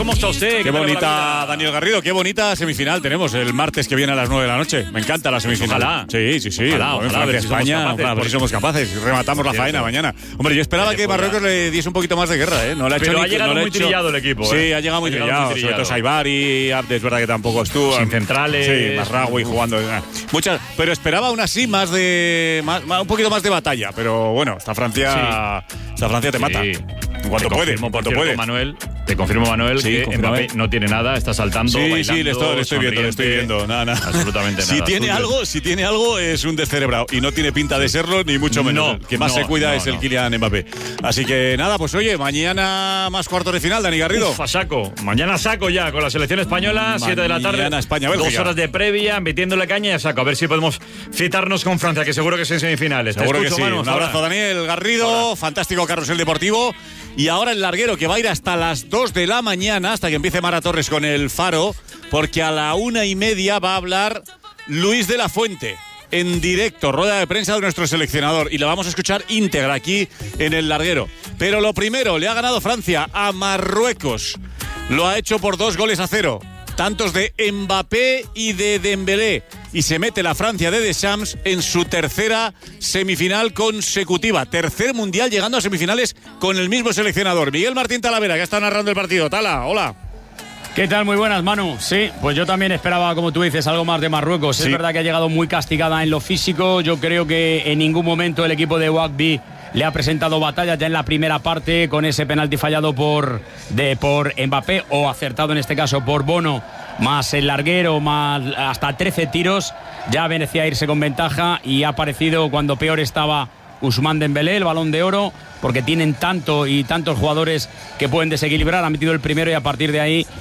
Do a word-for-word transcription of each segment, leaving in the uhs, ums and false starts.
¿Cómo está usted? Qué, qué bonita, Daniel Garrido, qué bonita semifinal tenemos el martes que viene a las nueve de la noche. Me encanta la semifinal. Ojalá. Sí, sí, sí. Ojalá, ojalá, Francia, a ver si España, somos capaces, a ver si somos capaces. Rematamos la faena mañana. Hombre, yo esperaba que Marruecos le diese un poquito más de guerra, ¿eh? No le ha hecho Pero ni, ha llegado no le muy hecho... trillado el equipo, ¿eh? Sí, ha llegado muy ha llegado trillado. muy Sobre trillado. todo Saibari, Abde, es verdad que tampoco estuvo. Sin centrales. Sí, Masraoui jugando. Muchas, pero esperaba aún así más de. Más, un poquito más de batalla. Pero bueno, esta Francia. Sí. Esta Francia te sí. mata. En cuanto te puede. Confirmo, en cuanto por cierto, puede. Manuel, te confirmo, Manuel, sí, que Mbappé no tiene nada, está saltando, sí, bailando, sí, le estoy, le estoy viendo, le estoy viendo. Nada, nada. Absolutamente nada. Si tiene Suyo. algo, si tiene algo, es un descerebrado. Y no tiene pinta de serlo, ni mucho menos. No, el que más no, se cuida no, es el no. Kylian Mbappé. Así que nada, pues oye, mañana más cuartos de final, Dani Garrido. Uf, a saco. Mañana saco ya con la selección española, siete de la tarde. Mañana España, Bélgica. Dos horas de previa, metiéndole caña y a saco. A ver si podemos citarnos con Francia, que seguro que es en semifinales. Seguro Te que escucho, sí. Manu, Un abrazo, ahora. Daniel Garrido. Ahora. Fantástico carrusel deportivo. Y ahora el larguero que va a ir hasta las dos de la mañana, hasta que empiece Mara Torres con el Faro, porque a la una y media va a hablar Luis de la Fuente. En directo, rueda de prensa de nuestro seleccionador. Y la vamos a escuchar íntegra aquí en el larguero. Pero lo primero, le ha ganado Francia a Marruecos. Lo ha hecho por dos goles a cero. Tantos de Mbappé y de Dembélé. Y se mete la Francia de Deschamps en su tercera semifinal consecutiva. Tercer mundial llegando a semifinales con el mismo seleccionador. Miguel Martín Talavera, que está narrando el partido. Tala, hola. ¿Qué tal? Muy buenas, Manu. Sí, pues yo también esperaba, como tú dices, algo más de Marruecos. Sí. Es verdad que ha llegado muy castigada en lo físico. Yo creo que en ningún momento el equipo de Wagby le ha presentado batalla ya en la primera parte con ese penalti fallado por, de, por Mbappé o acertado en este caso por Bono, más el larguero, más hasta trece tiros. Ya merecía irse con ventaja y ha aparecido cuando peor estaba Ousmane Dembélé, el Balón de Oro, porque tienen tanto y tantos jugadores que pueden desequilibrar. Ha metido el primero y a partir de ahí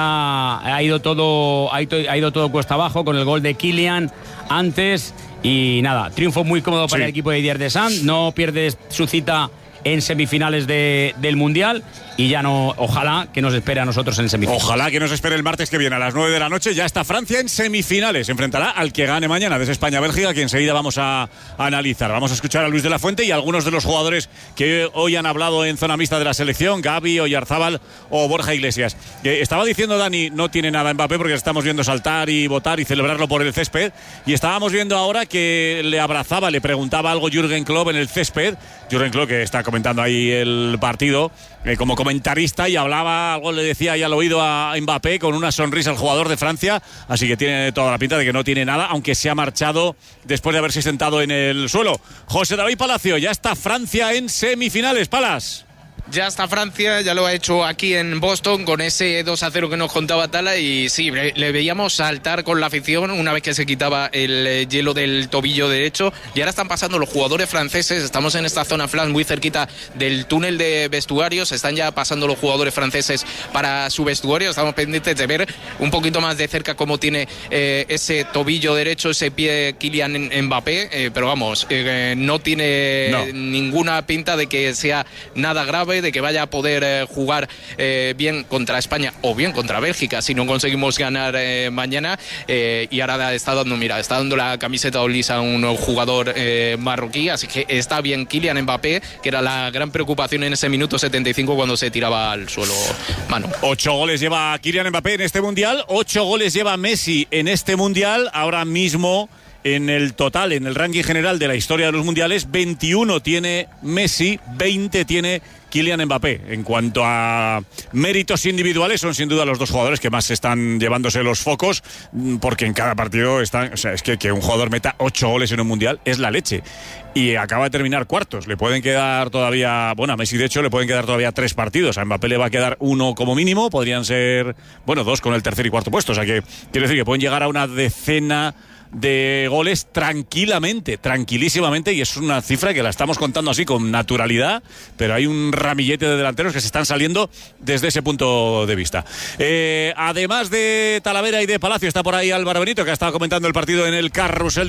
ya ha ido todo, ha ido, ha ido todo cuesta abajo con el gol de Kylian antes. Y nada, triunfo muy cómodo para sí. el equipo de Didier Deschamps. No pierde su cita en semifinales de, del Mundial y ya no, ojalá que nos espere a nosotros en semifinales. Ojalá que nos espere el martes que viene a las nueve de la noche. Ya está Francia en semifinales. Enfrentará al que gane mañana desde España-Bélgica, que enseguida vamos a, a analizar. Vamos a escuchar a Luis de la Fuente y a algunos de los jugadores que hoy han hablado en zona mixta de la selección, Gavi, Oyarzábal o Borja Iglesias. Eh, estaba diciendo Dani, no tiene nada Mbappé porque estamos viendo saltar y votar y celebrarlo por el césped. Y estábamos viendo ahora que le abrazaba, le preguntaba algo Jürgen Klopp en el césped. Jürgen Klopp, que está comentando ahí el partido eh, como comentarista, y hablaba, algo le decía ahí al oído a Mbappé con una sonrisa al jugador de Francia, así que tiene toda la pinta de que no tiene nada, aunque se ha marchado después de haberse sentado en el suelo. José David Palacio, ya está Francia en semifinales, Palas. Ya está Francia, ya lo ha hecho aquí en Boston con ese dos a cero que nos contaba Tala, y sí, le veíamos saltar con la afición una vez que se quitaba el hielo del tobillo derecho. Y ahora están pasando los jugadores franceses, estamos en esta zona flash muy cerquita del túnel de vestuarios, están ya pasando los jugadores franceses para su vestuario. Estamos pendientes de ver un poquito más de cerca cómo tiene eh, ese tobillo derecho, ese pie Kylian Mbappé, eh, pero vamos, eh, no tiene no. ninguna pinta de que sea nada grave, de que vaya a poder eh, jugar eh, bien contra España o bien contra Bélgica si no conseguimos ganar eh, mañana. Eh, y ahora está dando, mira, está dando la camiseta Olisa a un jugador eh, marroquí, así que está bien Kylian Mbappé, que era la gran preocupación en ese minuto setenta y cinco cuando se tiraba al suelo. Mano. Ocho goles lleva Kylian Mbappé en este mundial, ocho goles lleva Messi en este mundial. Ahora mismo en el total, en el ranking general de la historia de los mundiales, veintiuno tiene Messi, veinte tiene Kylian Mbappé. En cuanto a méritos individuales, son sin duda los dos jugadores que más están llevándose los focos, porque en cada partido están, o sea, es que, que un jugador meta ocho goles en un mundial es la leche. Y acaba de terminar cuartos. Le pueden quedar todavía, bueno, a Messi de hecho le pueden quedar todavía tres partidos. A Mbappé le va a quedar uno como mínimo, podrían ser, bueno, dos con el tercer y cuarto puesto. O sea que quiero decir que pueden llegar a una decena de goles tranquilamente, tranquilísimamente, y es una cifra que la estamos contando así con naturalidad, pero hay un ramillete de delanteros que se están saliendo desde ese punto de vista. Eh, además de Talavera y de Palacio, está por ahí Álvaro Benito, que ha estado comentando el partido en el carrusel